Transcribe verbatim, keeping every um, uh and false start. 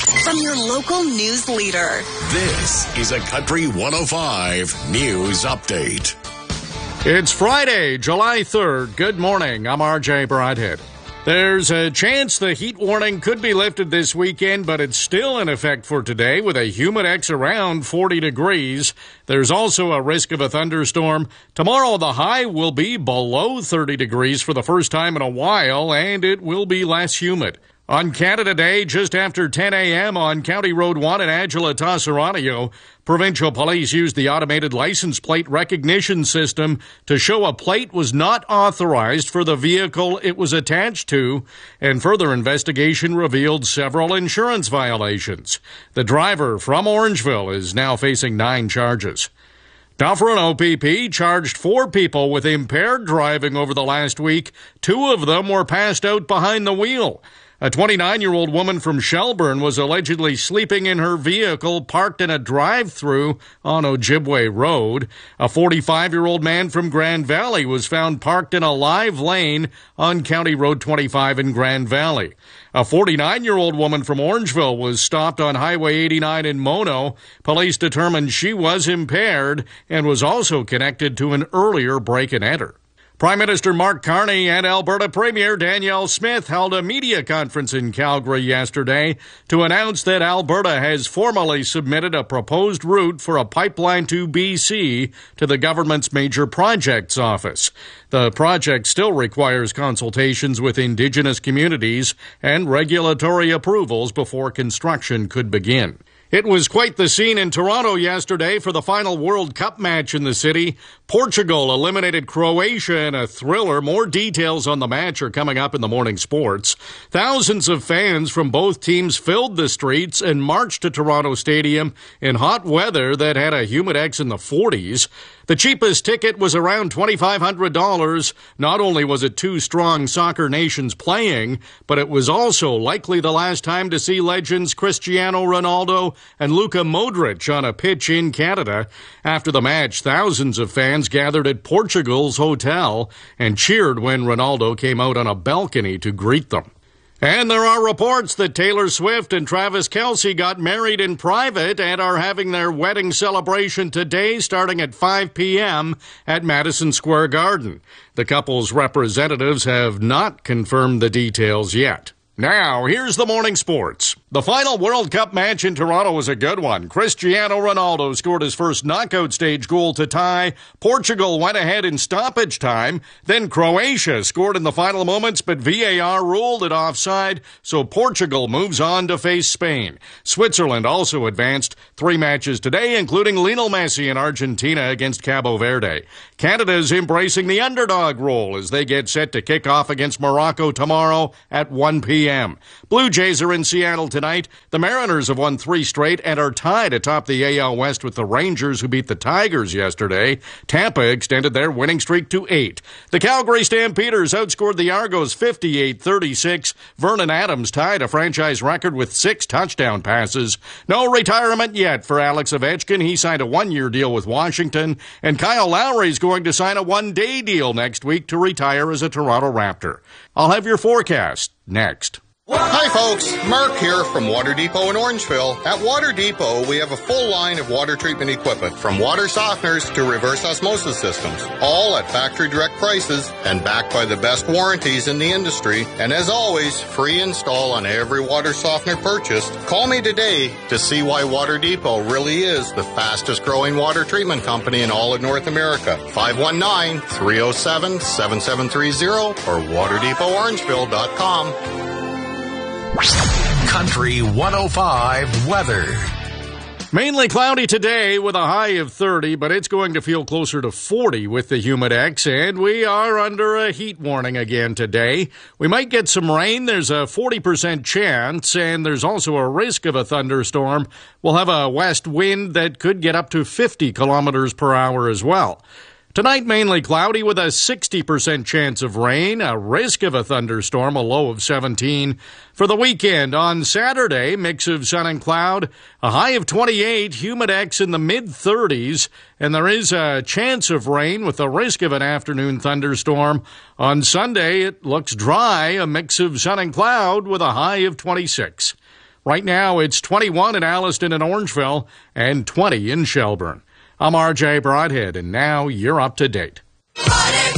from your local news leader. This is a Country one oh five News Update. It's Friday, July third. Good morning. I'm R J Broadhead. There's a chance the heat warning could be lifted this weekend, but it's still in effect for today with a humidex around forty degrees. There's also a risk of a thunderstorm. Tomorrow, the high will be below thirty degrees for the first time in a while, and it will be less humid. On Canada Day, just after ten a.m. on County Road one in Agila-Toss Oronio, provincial police used the automated license plate recognition system to show a plate was not authorized for the vehicle it was attached to, and further investigation revealed several insurance violations. The driver from Orangeville is now facing nine charges. Dufferin O P P charged four people with impaired driving over the last week. Two of them were passed out behind the wheel. A twenty-nine-year-old woman from Shelburne was allegedly sleeping in her vehicle parked in a drive-through on Ojibwe Road. A forty-five-year-old man from Grand Valley was found parked in a live lane on County Road twenty-five in Grand Valley. A forty-nine-year-old woman from Orangeville was stopped on Highway eighty-nine in Mono. Police determined she was impaired and was also connected to an earlier break-and-enter. Prime Minister Mark Carney and Alberta Premier Danielle Smith held a media conference in Calgary yesterday to announce that Alberta has formally submitted a proposed route for a pipeline to B C to the government's Major Projects Office. The project still requires consultations with Indigenous communities and regulatory approvals before construction could begin. It was quite the scene in Toronto yesterday for the final World Cup match in the city. Portugal eliminated Croatia in a thriller. More details on the match are coming up in the morning sports. Thousands of fans from both teams filled the streets and marched to Toronto Stadium in hot weather that had a humidex in the forties. The cheapest ticket was around twenty-five hundred dollars. Not only was it two strong soccer nations playing, but it was also likely the last time to see legends Cristiano Ronaldo and Luka Modric on a pitch in Canada. After the match, thousands of fans gathered at Portugal's hotel and cheered when Ronaldo came out on a balcony to greet them. And there are reports that Taylor Swift and Travis Kelce got married in private and are having their wedding celebration today starting at five p.m. at Madison Square Garden. The couple's representatives have not confirmed the details yet. Now, here's the morning sports. The final World Cup match in Toronto was a good one. Cristiano Ronaldo scored his first knockout stage goal to tie. Portugal went ahead in stoppage time. Then Croatia scored in the final moments, but V A R ruled it offside, so Portugal moves on to face Spain. Switzerland also advanced three matches today, including Lionel Messi in Argentina against Cabo Verde. Canada is embracing the underdog role as they get set to kick off against Morocco tomorrow at one p.m. Blue Jays are in Seattle tonight. The Mariners have won three straight and are tied atop the A L West with the Rangers, who beat the Tigers yesterday. Tampa extended their winning streak to eight. The Calgary Stampeders outscored the Argos fifty-eight thirty-six. Vernon Adams tied a franchise record with six touchdown passes. No retirement yet for Alex Ovechkin. He signed a one-year deal with Washington. And Kyle Lowry is going to sign a one-day deal next week to retire as a Toronto Raptor. I'll have your forecast next. Hi folks, Mark here from Water Depot in Orangeville. At Water Depot, we have a full line of water treatment equipment, from water softeners to reverse osmosis systems, all at factory direct prices and backed by the best warranties in the industry. And as always, free install on every water softener purchased. Call me today to see why Water Depot really is the fastest growing water treatment company in all of North America. five one nine, three oh seven, seven seven three oh or water depot orangeville dot com. Country one oh five weather. Mainly cloudy today with a high of thirty, but it's going to feel closer to forty with the humidex, and we are under a heat warning again today. We might get some rain. There's a forty percent chance, and there's also a risk of a thunderstorm. We'll have a west wind that could get up to fifty kilometers per hour as well. Tonight, mainly cloudy with a sixty percent chance of rain, a risk of a thunderstorm, a low of seventeen. For the weekend, on Saturday, mix of sun and cloud, a high of twenty-eight, humidex in the mid-thirties, and there is a chance of rain with a risk of an afternoon thunderstorm. On Sunday, it looks dry, a mix of sun and cloud with a high of twenty-six. Right now, it's twenty-one in Alliston and Orangeville and twenty in Shelburne. I'm R J Broadhead, and now you're up to date.